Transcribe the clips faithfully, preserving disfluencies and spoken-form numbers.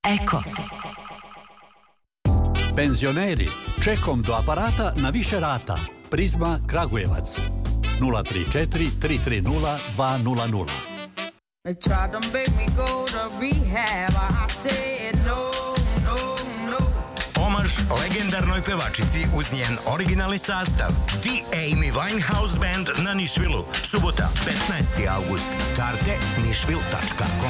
Eko. Penzioneri, čekom do aparata na više rata. Prizma Kragujevac. nula tri četiri tri tri nula dva nula nula. They tried to make me go to rehab. I said no, no, no. Omaž legendarnoj pevačici uz njen originalni sastav. The Amy Winehouse Band na Nišvilu. Subota, petnaesti avgust. Karte nišvil tačka com.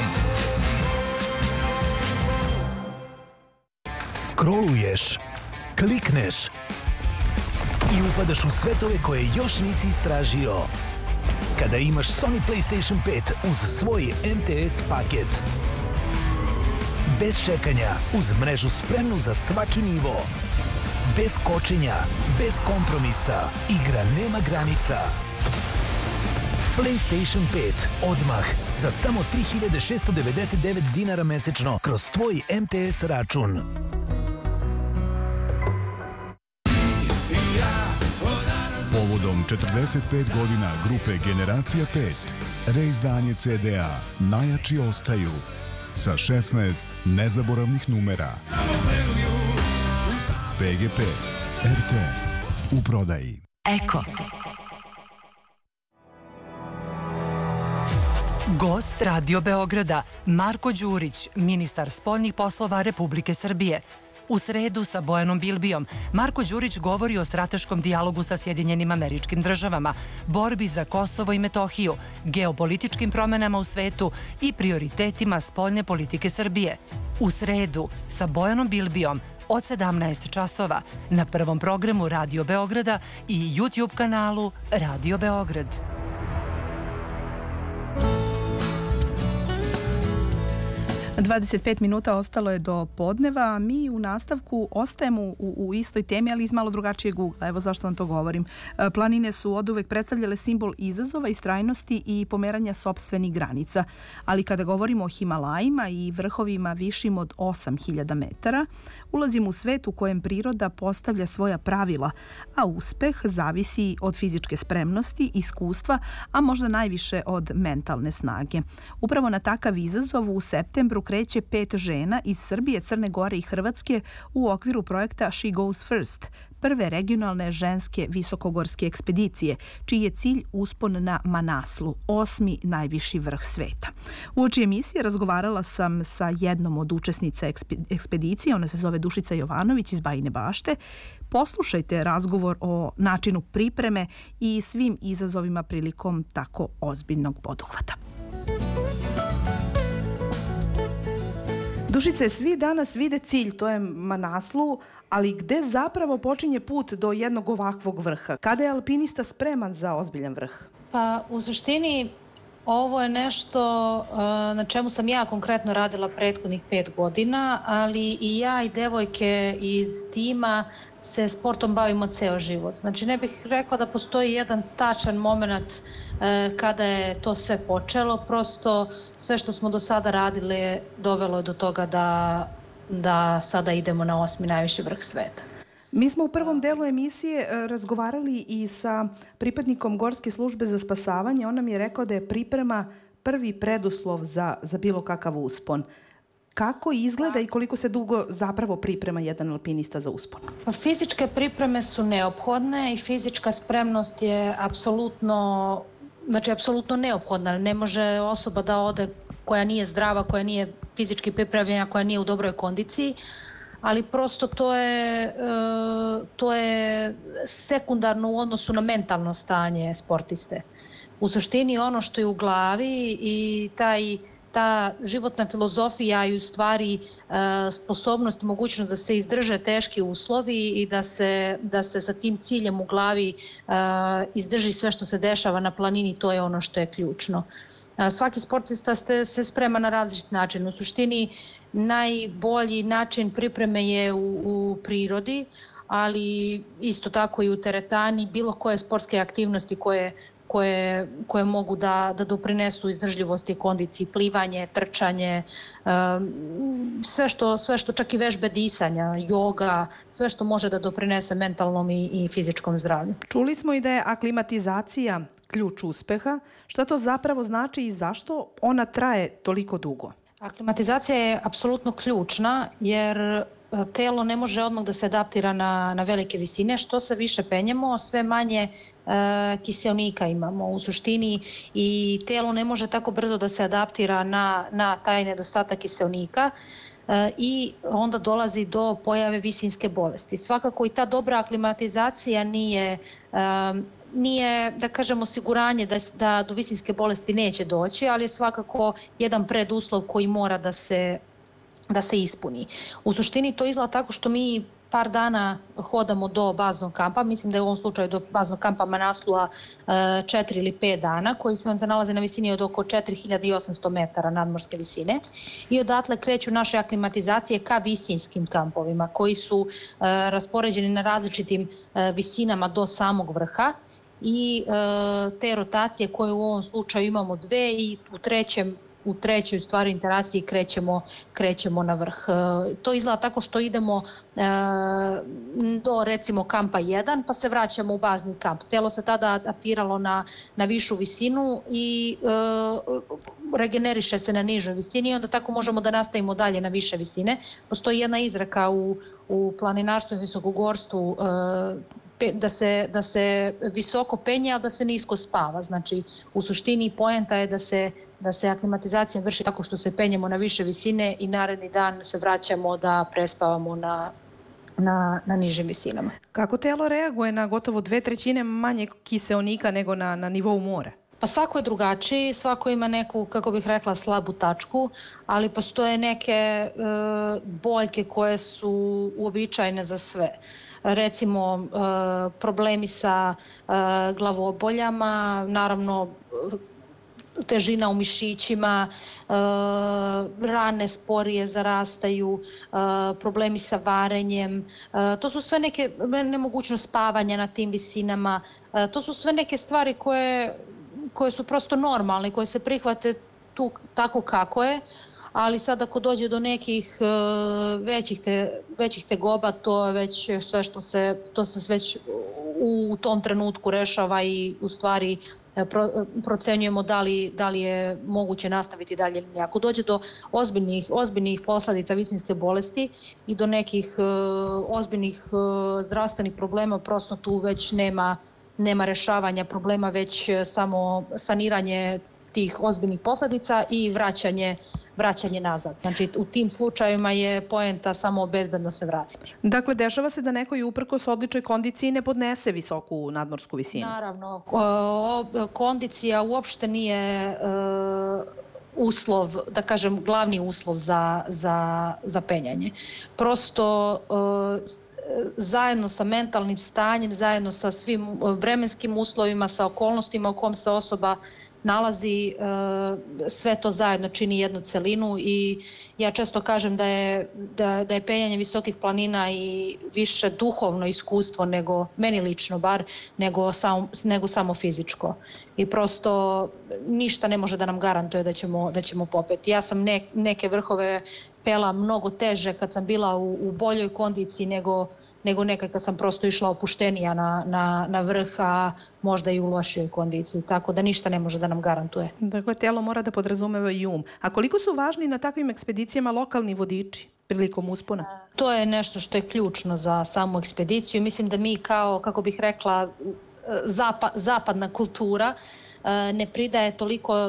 Scrolluješ, klikneš i upadaš u svetove koje još nisi istražio. Kada imaš Sony PlayStation pet uz svoj M T S paket. Bez čekanja, uz mrežu spremnu za svaki nivo. Bez kočenja, bez kompromisa, igra nema granica. PlayStation pet odmah za samo tri hiljade šesto devedeset devet dinara mesečno kroz tvoj M T S račun. Povodom četrdeset pet godina grupe Generacija pet, reizdanje C D A Najjači ostaju sa šesnaest nezaboravnih numera. P G P, R T S, u prodaji. Eko. Gost Radio Beograda, Marko Đurić, ministar spoljnih poslova Republike Srbije. U sredu sa Bojanom Bilbijom Marko Đurić govori o strateškom dijalogu sa Sjedinjenim Američkim Državama, borbi za Kosovo i Metohiju, geopolitičkim promenama u svetu i prioritetima spoljne politike Srbije. U sredu sa Bojanom Bilbijom od sedamnaest časova na prvom programu Radio Beograda i YouTube kanalu Radio Beograd. dvadeset pet minuta ostalo je do podneva. Mi u nastavku ostajemo u, u istoj temi, ali iz malo drugačijeg ugla. Evo zašto vam to govorim. Planine su oduvek predstavljale simbol izazova, istrajnosti i pomeranja sopstvenih granica. Ali kada govorimo o Himalajima i vrhovima višim od osam hiljada metara, ulazimo u svet u kojem priroda postavlja svoja pravila, a uspeh zavisi od fizičke spremnosti, iskustva, a možda najviše od mentalne snage. Upravo na takav izazov u septembru kreće pet žena iz Srbije, Crne Gore i Hrvatske u okviru projekta She Goes First, prve regionalne ženske visokogorske ekspedicije, čiji je cilj uspon na Manaslu, osmi najviši vrh sveta. Uoči emisije razgovarala sam sa jednom od učesnica ekspedicije, ona se zove Dušica Jovanović iz Bajine Bašte. Poslušajte razgovor o načinu pripreme i svim izazovima prilikom tako ozbiljnog poduhvata. Dušice, svi danas vide cilj, to je Manaslu, ali gde zapravo počinje put do jednog ovakvog vrha? Kada je alpinista spreman za ozbiljan vrh? Pa u suštini ovo je nešto na čemu sam ja konkretno radila prethodnih pet godina, ali i ja i devojke iz tima se sportom bavimo ceo život. Znači ne bih rekla da postoji jedan tačan moment kada je to sve počelo, prosto sve što smo do sada radili dovelo je do toga da, da sada idemo na osmi najviši vrh sveta. Mi smo u prvom delu emisije razgovarali i sa pripadnikom Gorske službe za spasavanje. On nam je rekao da je priprema prvi preduslov za, za bilo kakav uspon. Kako izgleda i koliko se dugo zapravo priprema jedan alpinista za uspon? Fizičke pripreme su neophodne i fizička spremnost je apsolutno, znači apsolutno neophodna. Ne može osoba da ode koja nije zdrava, koja nije fizički pripremljena, koja nije u dobroj kondiciji, ali prosto to je, to je sekundarno u odnosu na mentalno stanje sportiste. U suštini ono što je u glavi i taj ta životna filozofija i u stvari sposobnost i mogućnost da se izdrže teški uslovi i da se, da se sa tim ciljem u glavi izdrži sve što se dešava na planini, to je ono što je ključno. Svaki sportista se sprema na različit način. U suštini najbolji način pripreme je u, u prirodi, ali isto tako i u teretani, bilo koje sportske aktivnosti koje Koje, koje mogu da, da doprinesu izdržljivosti, kondiciji, plivanje, trčanje, um, sve, što, sve što čak i vežbe disanja, joga, sve što može da doprinese mentalnom i, i fizičkom zdravlju. Čuli smo i da je aklimatizacija ključ uspeha. Šta to zapravo znači i zašto ona traje toliko dugo? Aklimatizacija je apsolutno ključna jer telo ne može odmah da se adaptira na, na velike visine. Što se više penjemo, sve manje e, kiseonika imamo u suštini i telo ne može tako brzo da se adaptira na, na taj nedostatak kiseonika e, i onda dolazi do pojave visinske bolesti. Svakako i ta dobra aklimatizacija nije... E, nije, da kažem, osiguranje da, da do visinske bolesti neće doći, ali je svakako jedan preduslov koji mora da se, da se ispuni. U suštini to izgleda tako što mi par dana hodamo do baznog kampa, mislim da je u ovom slučaju do baznog kampa Manasluha četiri ili pet dana, koji se nalaze na visini od oko četiri hiljade osamsto metara nadmorske visine i odatle kreću naše aklimatizacije ka visinskim kampovima koji su raspoređeni na različitim visinama do samog vrha i e, te rotacije koje u ovom slučaju imamo dve i u trećem u trećoj stvari interaciji krećemo, krećemo na vrh. E, to izgleda tako što idemo e, do recimo kampa jedan pa se vraćamo u bazni kamp. Telo se tada adaptiralo na, na višu visinu i e, regeneriše se na nižoj visini i onda tako možemo da nastavimo dalje na više visine. Postoji jedna izreka u, u planinarstvu i visokogorstvu e, Da se, da se visoko penje, ali da se nisko spava. Znači, u suštini poenta je da se, da se aklimatizacija vrši tako što se penjemo na više visine i naredni dan se vraćamo da prespavamo na, na, na nižim visinama. Kako telo reaguje na gotovo dve trećine manje kiseonika nego na, na nivou mora? Pa svako je drugačiji, svako ima neku, kako bih rekla, slabu tačku, ali postoje neke e, boljke koje su uobičajene za sve. Recimo problemi sa glavoboljama, naravno težina u mišićima, rane sporije zarastaju, problemi sa varenjem. To su sve neke, nemogućnost spavanja na tim visinama. To su sve neke stvari koje, koje su prosto normalne, koje se prihvate tu tako kako je. Ali sad ako dođe do nekih uh, većih, te, većih tegoba, to je već sve što se, to se već u, u tom trenutku rešava i u stvari pro, procenjujemo da li, da li je moguće nastaviti dalje ili ne. Ako dođe do ozbiljnih, ozbiljnih posledica visinske bolesti i do nekih uh, ozbiljnih uh, zdravstvenih problema, prosto tu već nema, nema rešavanja problema, već samo saniranje tih ozbiljnih posledica i vraćanje vraćanje nazad. Znači, u tim slučajima je poenta samo bezbedno se vratiti. Dakle, dešava se da neko i uprkos odličnoj kondiciji ne podnese visoku nadmorsku visinu? Naravno. Kondicija uopšte nije uh, uslov, da kažem, glavni uslov za, za, za penjanje. Prosto uh, zajedno sa mentalnim stanjem, zajedno sa svim vremenskim uslovima, sa okolnostima u kom se osoba nalazi, sve to zajedno čini jednu celinu i ja često kažem da je, da, da je penjanje visokih planina i više duhovno iskustvo nego, meni lično bar, nego, sam, nego samo fizičko. I prosto ništa ne može da nam garantuje da ćemo, da ćemo popeti. Ja sam ne, neke vrhove pela mnogo teže kad sam bila u, u boljoj kondiciji nego nego nekad kad sam prosto išla opuštenija na, na, na vrh, a možda i u lošijoj kondiciji. Tako da ništa ne može da nam garantuje. Dakle, telo mora da podrazumeva i um. A koliko su važni na takvim ekspedicijama lokalni vodiči prilikom uspona? To je nešto što je ključno za samu ekspediciju. Mislim da mi kao, kako bih rekla, zapa, zapadna kultura ne pridaje toliko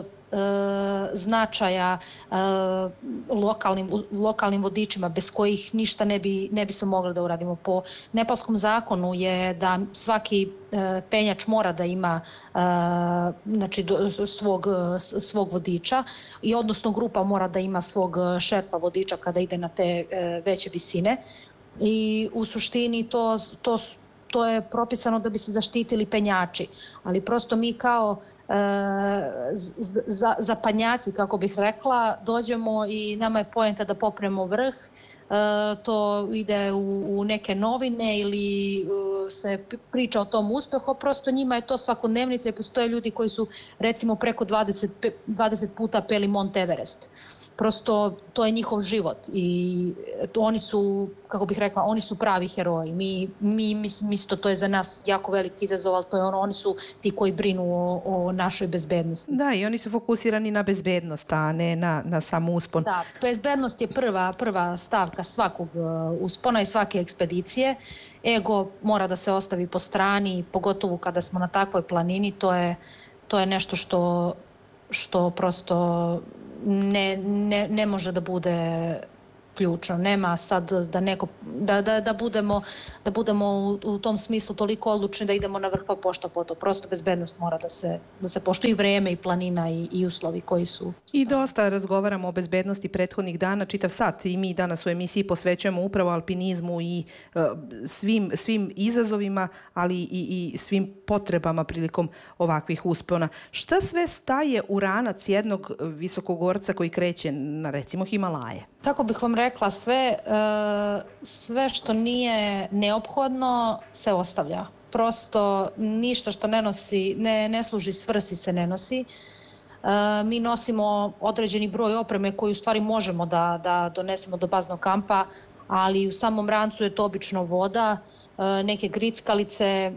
značaja lokalnim, lokalnim vodičima bez kojih ništa ne bi, ne bismo mogli da uradimo. Po nepalskom zakonu je da svaki penjač mora da ima znači, svog, svog vodiča i odnosno grupa mora da ima svog šerpa vodiča kada ide na te veće visine i u suštini to, to, to je propisano da bi se zaštitili penjači, ali prosto mi kao za, za panjaci, kako bih rekla, dođemo i nama je poenta da popremo vrh, to ide u, u neke novine ili se priča o tom uspehu, prosto njima je to svakodnevnica i postoje ljudi koji su recimo preko dvadeset, dvadeset puta peli Mont Everest. prosto to je njihov život i oni su, kako bih rekla, oni su pravi heroji. Mi, mi, mi isto, to je za nas jako veliki izazov, ali to je ono, oni su ti koji brinu o, o našoj bezbednosti. Da, i oni su fokusirani na bezbednost, a ne na, na sam uspon. Da, bezbednost je prva, prva stavka svakog uspona i svake ekspedicije. Ego mora da se ostavi po strani, pogotovo kada smo na takvoj planini, to je, to je nešto što, što prosto ne, ne, ne može da bude ključno. Nema sad da neko, da, da, da budemo, da budemo u, u tom smislu toliko odlučni da idemo na vrh pa pošto po to. Prosto bezbednost mora da se, da se poštuje i vreme i planina i, i uslovi koji su. I dosta razgovaramo o bezbednosti prethodnih dana, čitav sat i mi danas u emisiji posvećujemo upravo alpinizmu i uh, svim, svim izazovima, ali i, i svim potrebama prilikom ovakvih uspona. Šta sve staje u ranac jednog visokogorca koji kreće na, recimo, Himalaje? Tako bih vam rekla, sve, sve što nije neophodno se ostavlja. Prosto ništa što ne nosi, ne, ne služi svrsi se ne nosi. Mi nosimo određeni broj opreme koju u stvari možemo da, da donesemo do baznog kampa, ali u samom rancu je to obično voda, neke grickalice,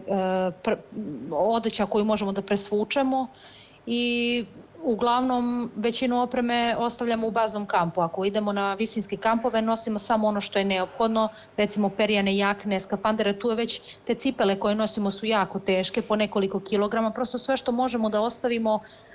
odeća koju možemo da presvučemo i uglavnom većinu opreme ostavljamo u baznom kampu. Ako idemo na visinske kampove, nosimo samo ono što je neophodno, recimo perijane jakne, skafandere, tu je već te cipele koje nosimo su jako teške, po nekoliko kilograma, prosto sve što možemo da ostavimo,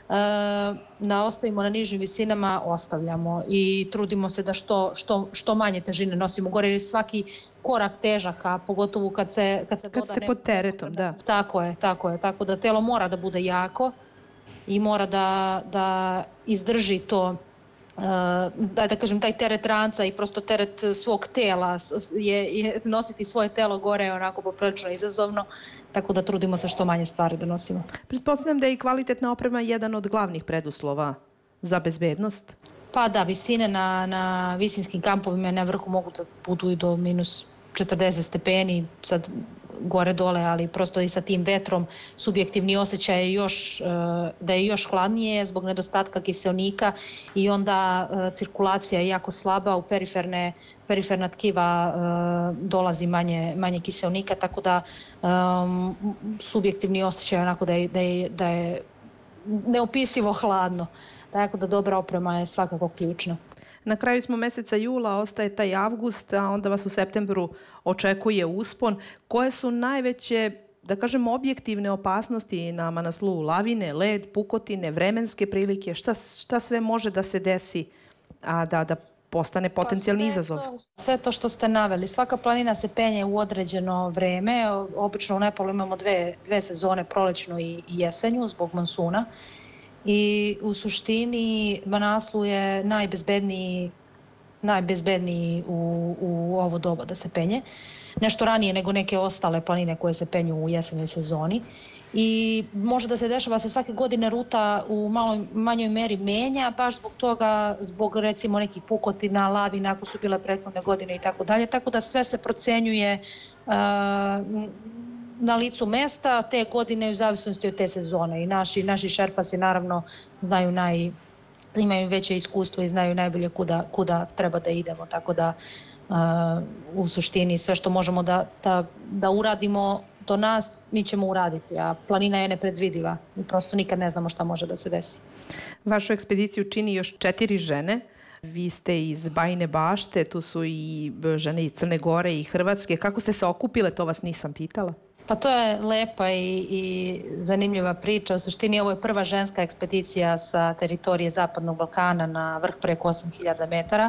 da ostavimo na nižim visinama, ostavljamo i trudimo se da što, što, što manje težine nosimo gore, jer svaki korak težak, a pogotovo kad se, kad se kad doda... Kad ste pod teretom, da. Tako je, tako je, tako da telo mora da bude jako i mora da, da izdrži to, da, da kažem, taj teret ranca i prosto teret svog tela, je, je nositi svoje telo gore je onako poprilično izazovno, tako da trudimo se što manje stvari da nosimo. Pretpostavljam da je i kvalitetna oprema jedan od glavnih preduslova za bezbednost. Pa da, visine na, na visinskim kampovima na vrhu mogu da budu i do minus četrdeset stepeni, sad gore dole, ali prosto i sa tim vetrom subjektivni osjećaj je još, da je još hladnije zbog nedostatka kiseonika i onda cirkulacija je jako slaba, u periferne, periferna tkiva dolazi manje, manje kiseonika, tako da um, subjektivni osjećaj je onako da je, da je, da je neopisivo hladno. Tako da dobra oprema je svakako ključna. Na kraju smo meseca jula, ostaje taj avgust, a onda vas u septembru očekuje uspon. Koje su najveće, da kažem, objektivne opasnosti na Manaslu? Lavine, led, pukotine, vremenske prilike? Šta, šta sve može da se desi, a da, da postane potencijalni pa sve izazov? To, sve to što ste naveli. Svaka planina se penje u određeno vreme. Obično u Nepalu imamo dve, dve sezone, prolećnu i jesenju, zbog monsuna. I u suštini Manaslu je najbezbedniji, najbezbedniji u, u ovo doba da se penje. Nešto ranije nego neke ostale planine koje se penju u jesenjoj sezoni. I može da se dešava se svake godine ruta u maloj, manjoj meri menja, baš zbog toga, zbog recimo nekih pukotina, lavina ako su bile prethodne godine i tako dalje. Tako da sve se procenjuje uh, na licu mesta te godine u zavisnosti od te sezone i naši, naši šerpasi naravno znaju naj, imaju veće iskustvo i znaju najbolje kuda, kuda treba da idemo, tako da uh, u suštini sve što možemo da, da, da uradimo do nas, mi ćemo uraditi, a planina je nepredvidiva i prosto nikad ne znamo šta može da se desi. Vašu ekspediciju čini još četiri žene. Vi ste iz Bajine Bašte, tu su i žene iz Crne Gore i Hrvatske. Kako ste se okupile, to vas nisam pitala. Pa to je lepa i, i zanimljiva priča. U suštini ovo je prva ženska ekspedicija sa teritorije Zapadnog Balkana na vrh preko osam hiljada metara.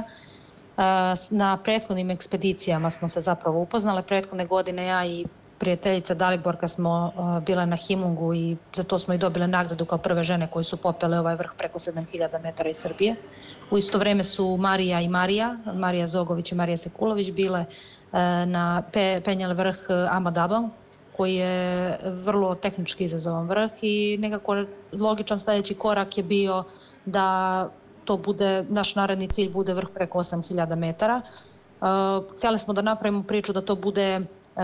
Na prethodnim ekspedicijama smo se zapravo upoznale. Prethodne godine ja i prijateljica Daliborka smo bile na Himungu i za to smo i dobile nagradu kao prve žene koje su popele ovaj vrh preko sedam hiljada metara iz Srbije. U isto vreme su Marija i Marija, Marija Zogović i Marija Sekulović bile na pe, penjale vrh Amadabal, koji je vrlo tehnički izazovan vrh i nekako logičan sljedeći korak je bio da to bude, naš naredni cilj bude vrh preko osam hiljada metara. Htjeli smo da napravimo priču da to bude,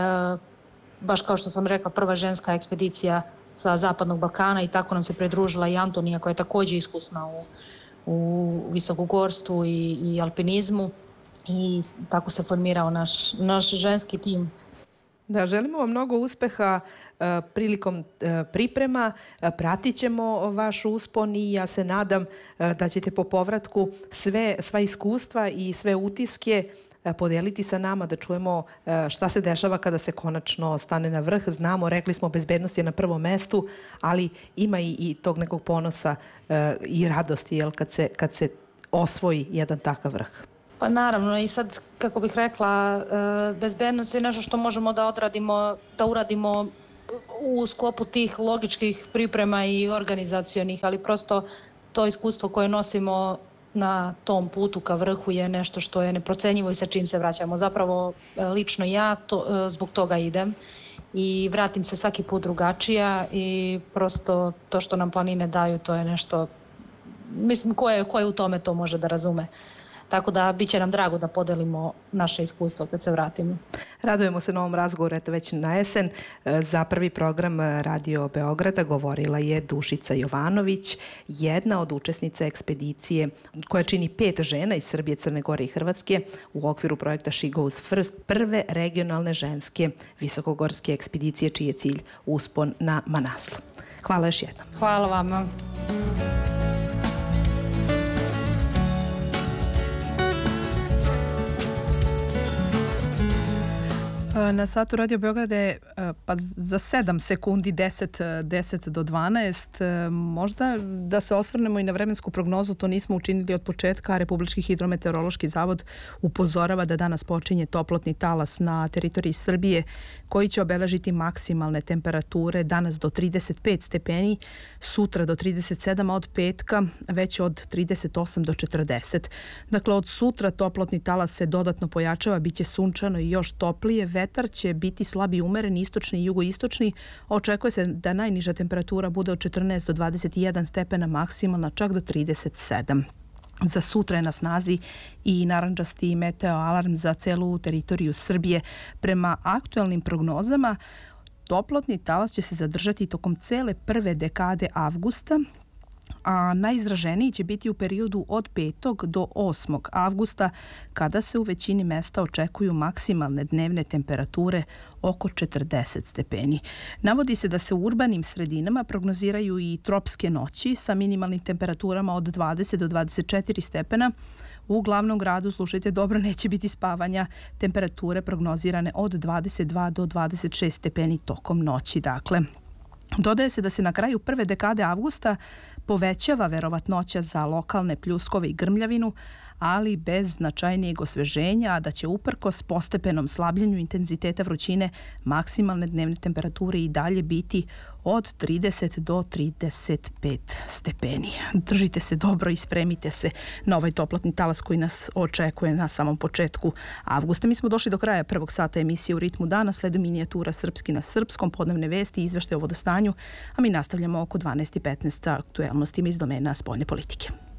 baš kao što sam rekla, prva ženska ekspedicija sa Zapadnog Balkana i tako nam se pridružila i Antonija koja je također iskusna u, u visokogorstvu i, i alpinizmu i tako se formirao naš, naš ženski tim. Da, želimo vam mnogo uspeha uh, prilikom uh, priprema. Uh, pratit ćemo vaš uspon i ja se nadam uh, da ćete po povratku sve, sva iskustva i sve utiske uh, podeliti sa nama, da čujemo uh, šta se dešava kada se konačno stane na vrh. Znamo, rekli smo, bezbednost je na prvom mestu, ali ima i, i tog nekog ponosa uh, i radosti, jel, kad se, kad se osvoji jedan takav vrh. Pa naravno, i sad, kako bih rekla, bezbednost je nešto što možemo da odradimo, da uradimo u sklopu tih logičkih priprema i organizacionih, ali prosto to iskustvo koje nosimo na tom putu ka vrhu je nešto što je neprocenjivo i sa čim se vraćamo. Zapravo, lično ja to, zbog toga idem i vratim se svaki put drugačija i prosto to što nam planine daju, to je nešto, mislim, ko je, ko je u tome to može da razume. Tako da bit će nam drago da podelimo naše iskustvo kad se vratimo. Radujemo se novom razgovoru, eto već na jesen. Za prvi program Radio Beograda govorila je Dušica Jovanović, jedna od učesnica ekspedicije koja čini pet žena iz Srbije, Crne Gore i Hrvatske u okviru projekta She Goes First, prve regionalne ženske visokogorske ekspedicije čiji je cilj uspon na Manaslu. Hvala još jednom. Hvala vama. Na satu Radio Beograda je pa za sedam sekundi deset, deset do dvanaest. Možda da se osvrnemo i na vremensku prognozu, to nismo učinili od početka. Republički hidrometeorološki zavod upozorava da danas počinje toplotni talas na teritoriji Srbije koji će obeležiti maksimalne temperature danas do trideset pet stepeni, sutra do trideset sedam, a od petka već od trideset osam do četrdeset. Dakle, od sutra toplotni talas se dodatno pojačava, bit će sunčano i još toplije. Vetar će biti slab i umeren, istočni i jugoistočni. Očekuje se da najniža temperatura bude od četrnaest do dvadeset jedan stepena, maksimalna čak do trideset sedam. Za sutra je na snazi i narandžasti meteo alarm za celu teritoriju Srbije. Prema aktuelnim prognozama, toplotni talas će se zadržati tokom cele prve dekade avgusta, a najizraženiji će biti u periodu od petog do osmog avgusta, kada se u većini mesta očekuju maksimalne dnevne temperature oko četrdeset stepeni. Navodi se da se u urbanim sredinama prognoziraju i tropske noći sa minimalnim temperaturama od dvadeset do dvadeset četiri stepena. U glavnom gradu, slušajte dobro, neće biti spavanja, temperature prognozirane od dvadeset dva do dvadeset šest stepeni tokom noći. Dakle, dodaje se da se na kraju prve dekade avgusta povećava verovatnoća za lokalne pljuskove i grmljavinu, ali bez značajnijeg osveženja, a da će uprkos postepenom slabljenju intenziteta vrućine maksimalne dnevne temperature i dalje biti od trideset do trideset pet stepeni. Držite se dobro i spremite se na ovaj toplotni talas koji nas očekuje na samom početku avgusta. Mi smo došli do kraja prvog sata emisije U ritmu dana, sledu minijatura Srpski na srpskom, podnevne vesti i izveštaje o vodostanju, a mi nastavljamo oko dvanaest i petnaest sa aktuelnostima iz domena spoljne politike.